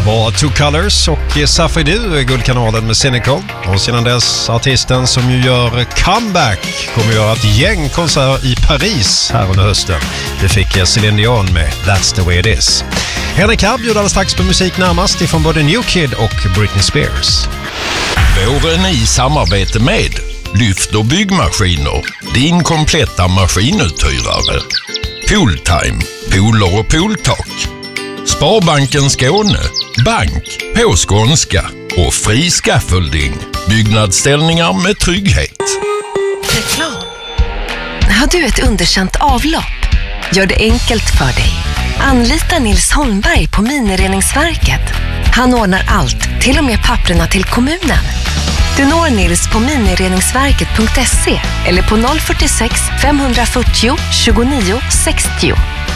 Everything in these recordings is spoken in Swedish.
var Two Colors och Safi Du, Guldkanalen med Cynical. Och sedan dess artisten som ju gör comeback kommer göra ett gäng konserter i Paris här under hösten. Det fick Celine Dion med That's the way it is. Henrik här bjuder alldeles strax på musik närmast ifrån både New Kid och Britney Spears. Våren i samarbete med Lyft och byggmaskiner, din kompletta maskinuthyrare. Pooltime, pooler och pooltak. Sparbanken Skåne, bank på skånska och fri scaffolding. Byggnadsställningar med trygghet. Reklam. Har du ett underkänt avlopp? Gör det enkelt för dig. Anlita Nils Holmberg på Minireningsverket. Han ordnar allt, till och med papperna till kommunen. Du når Nils på minireningsverket.se eller på 046 540 29 60.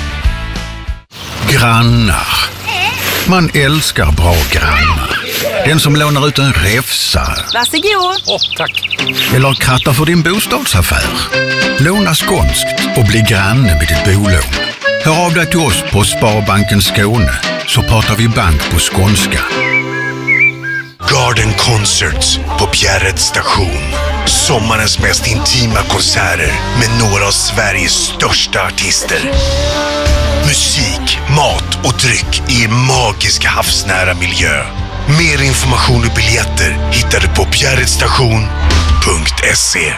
Grannar. Man älskar bra grannar. Den som lånar ut en räfsa. Varsågod. Tack. Eller krattar för din bostadsaffär. Låna skånskt och bli granne med ditt bolån. Hör av dig till oss på Sparbanken Skåne så pratar vi bank på skånska. Garden Concerts på Bjärreds station. Sommarens mest intima konserter med några av Sveriges största artister. Musik, mat och dryck i en magisk havsnära miljö. Mer information och biljetter hittar du på bjärredstation.se.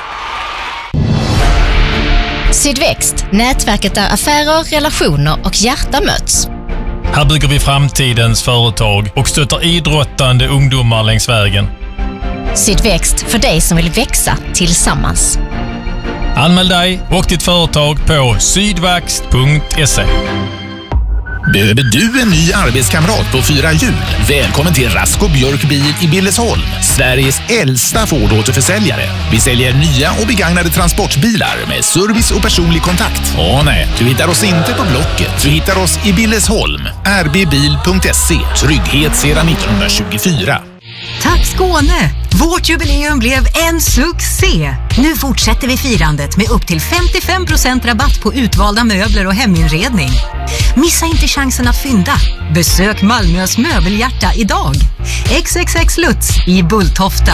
Sydväxt, nätverket där affärer, relationer och hjärta möts. Här bygger vi framtidens företag och stöttar idrottande ungdomar längs vägen. Sydväxt för dig som vill växa tillsammans. Anmäl dig och ditt företag på sydväxt.se. Behöver du en ny arbetskamrat på 4 hjul? Välkommen till Rasko Björkbil i Billesholm, Sveriges äldsta Ford-återförsäljare. Vi säljer nya och begagnade transportbilar med service och personlig kontakt. Nej, du hittar oss inte på Blocket. Du hittar oss i Billesholm. rbbil.se. Trygghet sedan 1924. Tack Skåne! Vårt jubileum blev en succé! Nu fortsätter vi firandet med upp till 55% rabatt på utvalda möbler och heminredning. Missa inte chansen att fynda. Besök Malmös möbelhjärta idag. XXX Lutz i Bulltofta.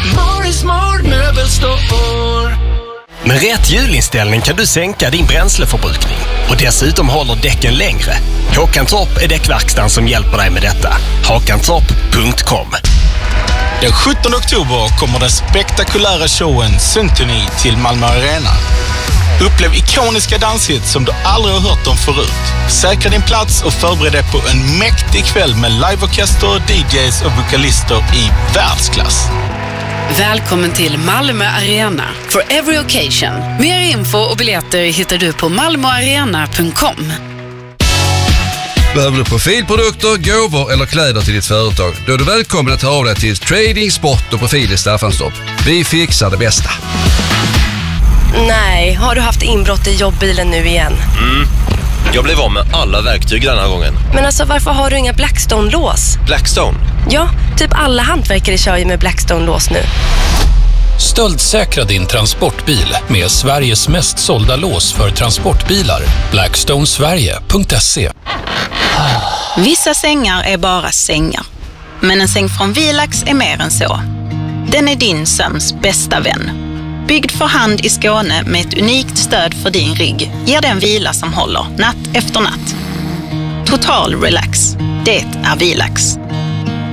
Med rätt hjulinställning kan du sänka din bränsleförbrukning. Och dessutom håller däcken längre. Håkantorp är däckverkstan som hjälper dig med detta. Hakantorp.com. Den 17 oktober kommer den spektakulära showen Symphony till Malmö Arena. Upplev ikoniska danshits som du aldrig har hört om förut. Säkra din plats och förbered dig på en mäktig kväll med liveorkester, DJs och vokalister i världsklass. Välkommen till Malmö Arena for every occasion. Mer info och biljetter hittar du på malmoarena.com. Behöver du profilprodukter, gåvor eller kläder till ditt företag? Då är du välkommen att höra av dig till Trading, Sport och Profil i Staffanstorp. Vi fixar det bästa. Nej, har du haft inbrott i jobbbilen nu igen? Jag blev av med alla verktyg den här gången. Men alltså, varför har du inga Blackstone-lås? Blackstone? Ja, typ alla hantverkare kör ju med Blackstone-lås nu. Stöldsäkra din transportbil med Sveriges mest sålda lås för transportbilar. Blackstonesverige.se. Vissa sängar är bara sängar. Men en säng från Vilax är mer än så. Den är din sömns bästa vän. Byggd för hand i Skåne med ett unikt stöd för din rygg ger den vila som håller natt efter natt. Total relax. Det är Vilax.